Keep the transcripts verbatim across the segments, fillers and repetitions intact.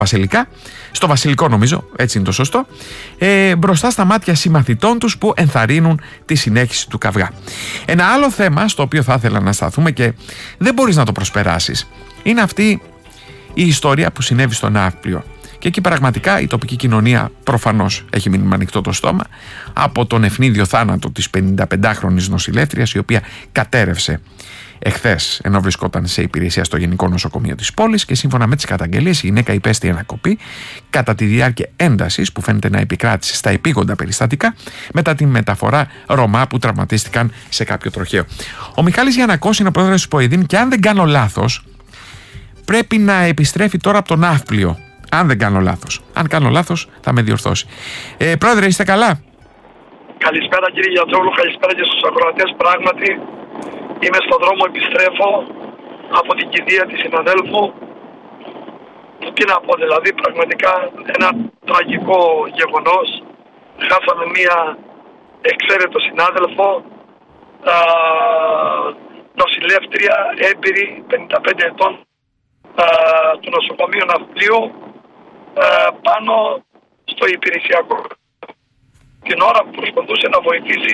Βασιλικά, στο Βασιλικό νομίζω, έτσι είναι το σωστό, ε, μπροστά στα μάτια συμμαθητών τους που ενθαρρύνουν τη συνέχιση του καυγά. Ένα άλλο θέμα στο οποίο θα ήθελα να σταθούμε και δεν μπορείς να το προσπεράσεις είναι αυτή η ιστορία που συνέβη στο Ναύπλιο. Και εκεί πραγματικά η τοπική κοινωνία προφανώς έχει μείνει με ανοιχτό το στόμα από τον ευνίδιο θάνατο της πενηνταπεντάχρονης νοσηλεύτριας, η οποία κατέρευσε εχθές ενώ βρισκόταν σε υπηρεσία στο Γενικό Νοσοκομείο της πόλης, και σύμφωνα με τις καταγγελίες η γυναίκα υπέστη ανακοπή κατά τη διάρκεια έντασης που φαίνεται να επικράτησε στα επίγοντα περιστατικά μετά τη μεταφορά Ρωμά που τραυματίστηκαν σε κάποιο τροχαίο. Ο Μιχάλης Γιαννακός είναι ο πρόεδρος της ΠΟΕΔΗΝ και αν δεν κάνω λάθος πρέπει να επιστρέφει τώρα από το Ναύπλιο. Αν δεν κάνω λάθος. Αν κάνω λάθος θα με διορθώσει. Ε, πρόεδρε, είστε καλά? Καλησπέρα κύριε Γιατρόλου, καλησπέρα και στους ακροατές. Πράγματι είμαι στον δρόμο, επιστρέφω από την κηδεία της συναδέλφου. Τι να πω, δηλαδή πραγματικά ένα τραγικό γεγονός. Χάσαμε μία εξαίρετο συνάδελφο, α, νοσηλεύτρια, έμπειρη, πενήντα πέντε ετών, α, του νοσοκομείου Ναυπλίου, α, πάνω στο υπηρεσιακό. Την ώρα που προσπαθούσε να βοηθήσει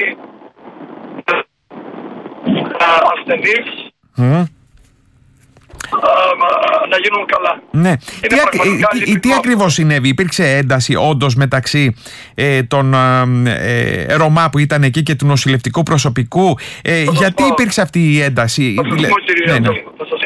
α, ασθενείς mm. να γίνουν καλά. Ναι. Τι, τι, τι, τι ακριβώς συνέβη? Υπήρξε ένταση όντως μεταξύ ε, των ε, Ρωμά που ήταν εκεί και του νοσηλευτικού προσωπικού? Ε, γιατί πω, υπήρξε αυτή η ένταση? Θα σας πω, κύριε, ναι, ναι. Θα σας...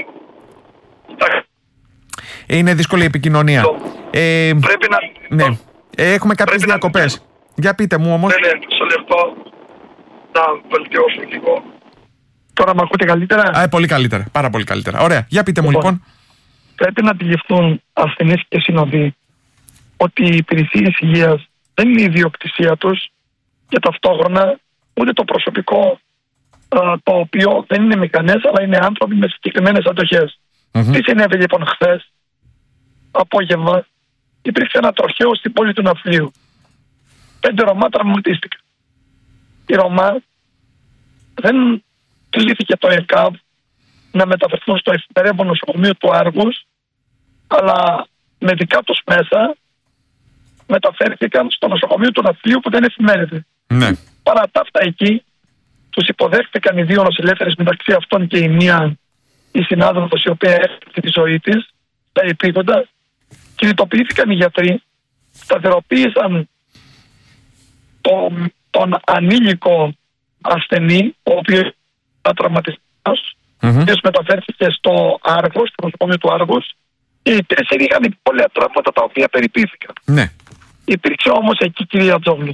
Είναι δύσκολη η επικοινωνία. Ε, πρέπει να... Ναι. Ε, έχουμε κάποιες διακοπές. Να... Για πείτε μου όμως. Ναι, ναι, μισό λεπτό να βελτιώσω λίγο. Τώρα με ακούτε καλύτερα? Α, πολύ καλύτερα, πάρα πολύ καλύτερα. Ωραία, για πείτε λοιπόν, μου λοιπόν. Πρέπει να αντιληφθούν ασθενείς και συνοδοί ότι οι υπηρεσίες υγείας δεν είναι η ιδιοκτησία τους και ταυτόχρονα ούτε το προσωπικό α, το οποίο δεν είναι μηχανές αλλά είναι άνθρωποι με συγκεκριμένες αντοχές. Mm-hmm. Τι συνέβη λοιπόν χθες απόγευμα? Υπήρξε ένα τροχαίο στην πόλη του Ναυπλίου. Πέντε Ρωμά τραυματίστηκαν. Οι Ρωμά δεν κλήθηκε το ΕΚΑΒ να μεταφερθούν στο εφημερεύον νοσοκομείο του Άργους, αλλά με δικά τους μέσα μεταφέρθηκαν στο νοσοκομείο του Ναυπλίου που δεν εφημέρευε. Ναι. Παρά τα αυτά εκεί τους υποδέχτηκαν οι δύο νοσηλεύτριες, μεταξύ αυτών και η μία η συνάδελφος η οποία έφερε τη ζωή της στα επίγοντα. Κινητοποιήθηκαν οι γιατροί, σταθεροποίησαν τον, τον ανήλικο ασθενή, ο οποίος ήταν τραυματισμένος, ο mm-hmm. οποίος μεταφέρθηκε στο Άργος, στο νοσοκομείο του Άργους, και οι τέσσερις είχαν υπόλοιπα τραύματα τα οποία περιποιήθηκαν. Ναι. Υπήρξε όμως εκεί, κυρία Τζόγλου,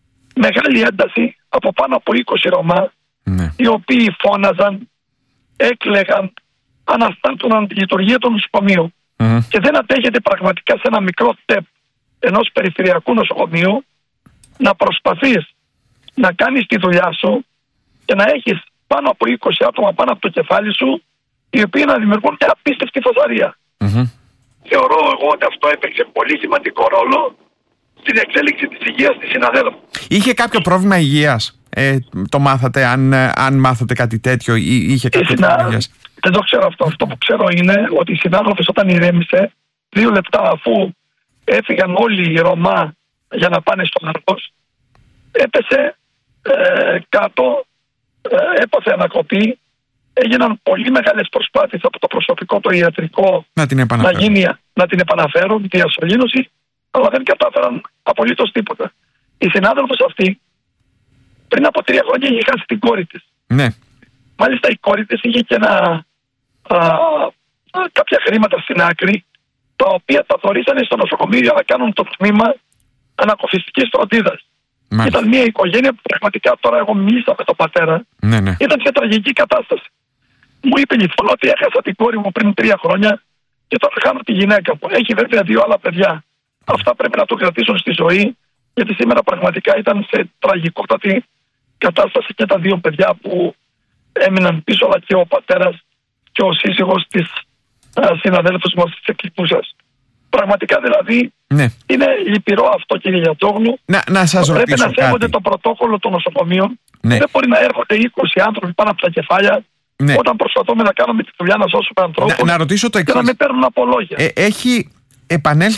μεγάλη ένταση από πάνω από είκοσι Ρωμά, ναι. οι οποίοι φώναζαν, έκλαιγαν, αναστάτωναν τη λειτουργία του νοσοκομείου. Mm-hmm. Και δεν αντέχεται πραγματικά σε ένα μικρό τεπ ενός περιφερειακού νοσοκομείου να προσπαθείς να κάνεις τη δουλειά σου και να έχεις πάνω από είκοσι άτομα πάνω από το κεφάλι σου, οι οποίοι να δημιουργούν μια απίστευτη φασαρία. Mm-hmm. Θεωρώ εγώ ότι αυτό έπαιξε πολύ σημαντικό ρόλο στην εξέλιξη της υγείας της συναδέλφου. Είχε κάποιο πρόβλημα υγείας? Ε, το μάθατε, αν, αν μάθατε κάτι τέτοιο, ή είχε κάποιο συνα... πρόβλημα υγείας? Δεν το ξέρω αυτό. Αυτό που ξέρω είναι ότι η συνάδελφος όταν ηρέμησε, δύο λεπτά αφού έφυγαν όλοι οι Ρωμά για να πάνε στον Άργος, έπεσε ε, κάτω, ε, έπαθε ανακοπή, έγιναν πολύ μεγάλες προσπάθειες από το προσωπικό το ιατρικό να την επαναφέρουν, να, γίνει, να την επαναφέρουν, τη διασωλήνωση, αλλά δεν κατάφεραν απολύτως τίποτα. Η συνάδελφος αυτή πριν από τρία χρόνια είχε χάσει την κόρη της. Ναι. Μάλιστα η κόρη της είχε και ένα, α, α, κάποια χρήματα στην άκρη, τα οποία τα θωρίσανε στο νοσοκομείο για να κάνουν το τμήμα ανακοφιστικής φροντίδας. Ήταν μια οικογένεια που πραγματικά, τώρα εγώ μίλησα με τον πατέρα, ναι, ναι. ήταν σε τραγική κατάσταση. Μου είπε λοιπόν ότι έχασα την κόρη μου πριν τρία χρόνια και τώρα χάνω τη γυναίκα μου. Έχει βέβαια δύο άλλα παιδιά. Αυτά πρέπει να το κρατήσουν στη ζωή, γιατί σήμερα πραγματικά ήταν σε τραγικότατη κατάσταση και τα δύο παιδιά που έμειναν πίσω, αλλά και ο πατέρας και ο σύζυγος της συναδέλφους μας της εκκλησίας. Πραγματικά δηλαδή, ναι. είναι λυπηρό αυτό, κύριε Γιατζόγλου. Να, να σας ρωτήσω πρέπει να σέβονται κάτι. το πρωτόκολλο των νοσοκομείων. Ναι. Δεν μπορεί να έρχονται είκοσι άνθρωποι πάνω από τα κεφάλια, ναι. όταν προσπαθούμε να κάνουμε τη δουλειά να σώσουμε ανθρώπους, να, να ρωτήσω το εξής. Και να μην παίρνουν απολόγια. Ε, έχει επανέλθει